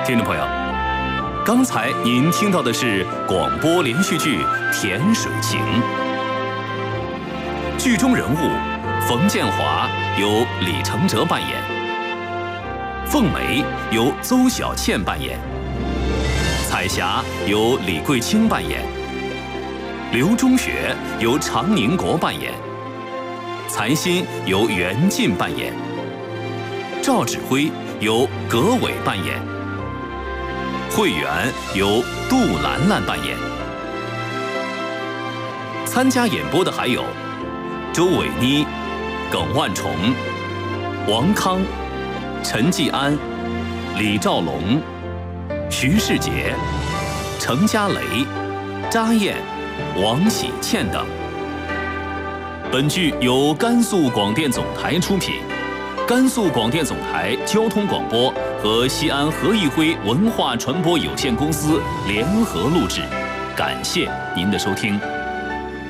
听众朋友，刚才您听到的是广播连续剧《甜水情》，剧中人物冯建华由李承哲扮演，凤梅由邹小倩扮演，彩霞由李桂清扮演，刘中学由常宁国扮演，财新由袁晋扮演，赵指挥由葛伟扮演，慧媛由杜兰兰扮演。参加演播的还有周伟妮、耿万重、王康、陈继安、李兆龙、徐世杰、程家雷、查燕、王喜倩等。本剧由甘肃广电总台出品，甘肃广电总台交通广播和西安何义辉文化传播有限公司联合录制，感谢您的收听。